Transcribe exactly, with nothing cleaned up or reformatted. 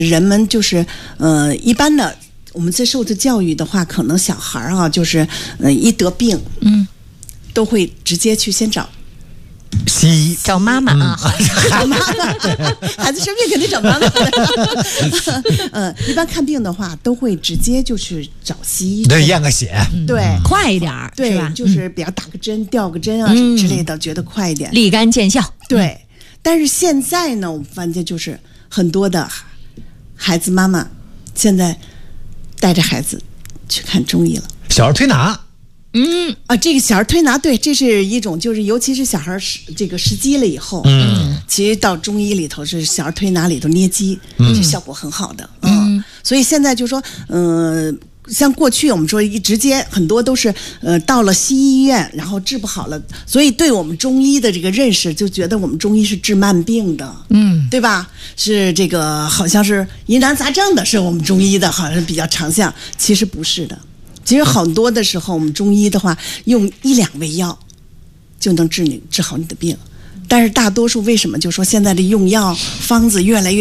人们就是呃，一般的我们在受的教育的话，可能小孩啊，就是呃一得病， 嗯， 都会直接去先找西医， 找妈妈啊， 找妈妈，孩子生病肯定找妈妈。呃，一般看病的话，都会直接就去找西医， 对，验个血， 对， 快一点儿， 对， 是吧？ 就是比方打个针、吊个针啊、 嗯之类的，觉得快一点。 立竿见效。 对，但是现在呢，我们发现就是很多的孩子妈妈现在带着孩子去看中医了。 小儿推拿， 嗯啊，这个小儿推拿，对，这是一种，就是尤其是小孩是这个时机了以后， 嗯， 其实到中医里头是小儿推拿里头捏肌， 嗯， 这效果很好的，嗯，嗯所以现在就说，嗯、呃。像过去我们说一直接很多都是呃到了西医院然后治不好了，所以对我们中医的这个认识就觉得我们中医是治慢病的， 嗯， 对吧？是这个好像是疑难杂症的，是我们中医的好像是比较常见，其实不是的。其实很多的时候我们中医的话用一两味药就能治你治好你的病，但是大多数为什么就说现在的用药方子越来越